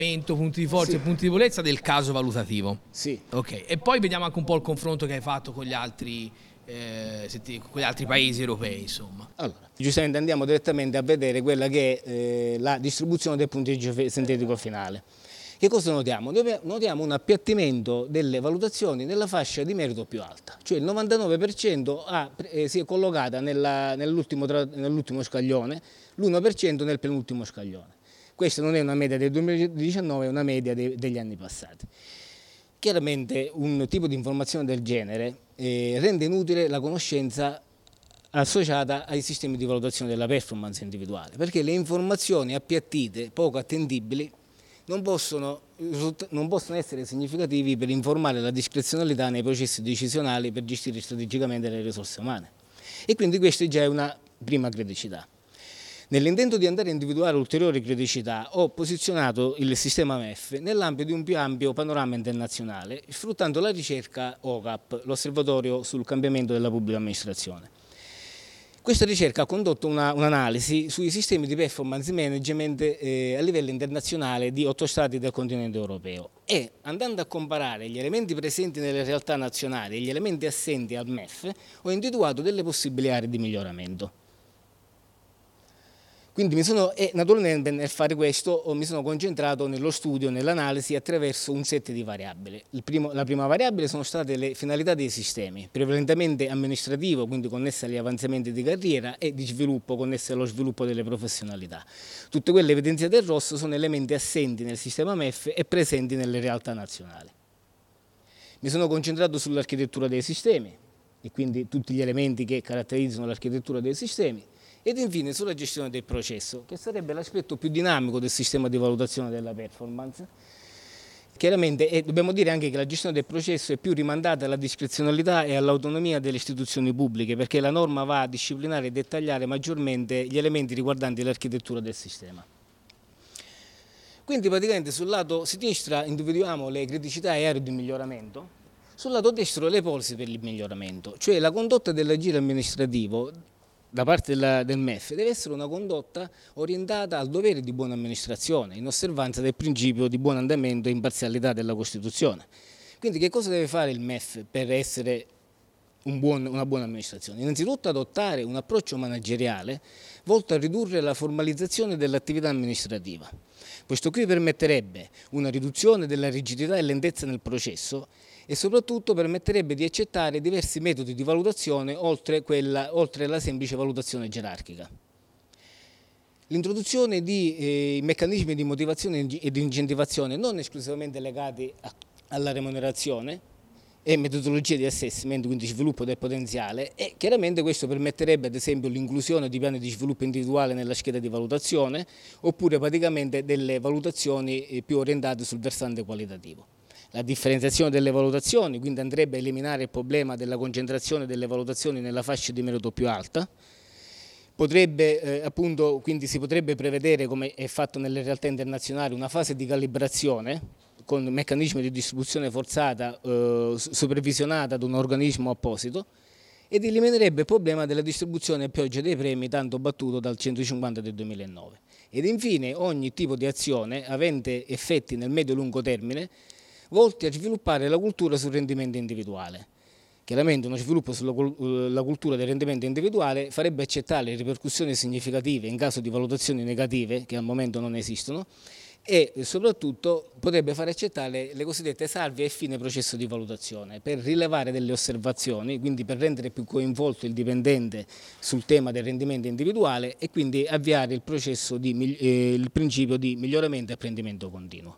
punti di forza e punti di debolezza del caso valutativo. Sì. Ok, e poi vediamo anche un po' il confronto che hai fatto con gli altri paesi europei, insomma. Allora, giustamente andiamo direttamente a vedere quella che è la distribuzione del punteggio sintetico finale. Che cosa notiamo? Notiamo un appiattimento delle valutazioni nella fascia di merito più alta, cioè il 99% si è collocata nell'ultimo scaglione, l'1% nel penultimo scaglione. Questa non è una media del 2019, è una media degli anni passati. Chiaramente un tipo di informazione del genere rende inutile la conoscenza associata ai sistemi di valutazione della performance individuale, perché le informazioni appiattite, poco attendibili, non possono essere significativi per informare la discrezionalità nei processi decisionali per gestire strategicamente le risorse umane. E quindi questa già è una prima criticità. Nell'intento di andare a individuare ulteriori criticità ho posizionato il sistema MEF nell'ambito di un più ampio panorama internazionale, sfruttando la ricerca OCAP, l'Osservatorio sul cambiamento della pubblica amministrazione. Questa ricerca ha condotto un'analisi sui sistemi di performance management a livello internazionale di 8 stati del continente europeo e, andando a comparare gli elementi presenti nelle realtà nazionali e gli elementi assenti al MEF, ho individuato delle possibili aree di miglioramento. Quindi naturalmente nel fare questo mi sono concentrato nello studio, nell'analisi attraverso un set di variabili. La prima variabile sono state le finalità dei sistemi, prevalentemente amministrativo, quindi connesse agli avanzamenti di carriera, e di sviluppo, connesse allo sviluppo delle professionalità. Tutte quelle evidenziate in rosso sono elementi assenti nel sistema MEF e presenti nelle realtà nazionali. Mi sono concentrato sull'architettura dei sistemi, e quindi tutti gli elementi che caratterizzano l'architettura dei sistemi, ed infine sulla gestione del processo, che sarebbe l'aspetto più dinamico del sistema di valutazione della performance. Chiaramente dobbiamo dire anche che la gestione del processo è più rimandata alla discrezionalità e all'autonomia delle istituzioni pubbliche, perché la norma va a disciplinare e dettagliare maggiormente gli elementi riguardanti l'architettura del sistema. Quindi praticamente sul lato sinistra individuiamo le criticità e aree di miglioramento, sul lato destro le ipotesi per il miglioramento, cioè la condotta dell'agire amministrativo da parte del MEF deve essere una condotta orientata al dovere di buona amministrazione, in osservanza del principio di buon andamento e imparzialità della Costituzione. Quindi che cosa deve fare il MEF per essere una buona amministrazione? Innanzitutto adottare un approccio manageriale volto a ridurre la formalizzazione dell'attività amministrativa. Questo qui permetterebbe una riduzione della rigidità e lentezza nel processo e soprattutto permetterebbe di accettare diversi metodi di valutazione oltre la semplice valutazione gerarchica. L'introduzione di meccanismi di motivazione e di incentivazione non esclusivamente legati alla remunerazione e metodologie di assessment, quindi sviluppo del potenziale, e chiaramente questo permetterebbe ad esempio l'inclusione di piani di sviluppo individuale nella scheda di valutazione oppure praticamente delle valutazioni più orientate sul versante qualitativo. La differenziazione delle valutazioni, quindi andrebbe a eliminare il problema della concentrazione delle valutazioni nella fascia di merito più alta. Quindi si potrebbe prevedere, come è fatto nelle realtà internazionali, una fase di calibrazione con meccanismi di distribuzione forzata supervisionata da un organismo apposito ed eliminerebbe il problema della distribuzione a pioggia dei premi tanto battuto dal 150 del 2009. Ed infine ogni tipo di azione avente effetti nel medio-lungo termine volti a sviluppare la cultura sul rendimento individuale. Chiaramente uno sviluppo sulla cultura del rendimento individuale farebbe accettare le ripercussioni significative in caso di valutazioni negative, che al momento non esistono, e soprattutto potrebbe far accettare le cosiddette salvie a fine processo di valutazione, per rilevare delle osservazioni, quindi per rendere più coinvolto il dipendente sul tema del rendimento individuale e quindi avviare il principio di miglioramento e apprendimento continuo.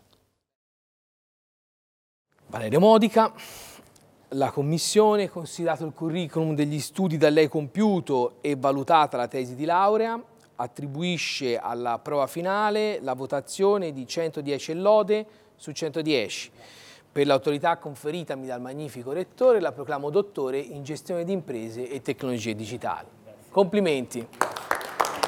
Valerio Modica, la Commissione, considerato il curriculum degli studi da lei compiuto e valutata la tesi di laurea, attribuisce alla prova finale la votazione di 110 lode su 110. Per l'autorità conferitami dal magnifico rettore la proclamo dottore in gestione di imprese e tecnologie digitali. Complimenti!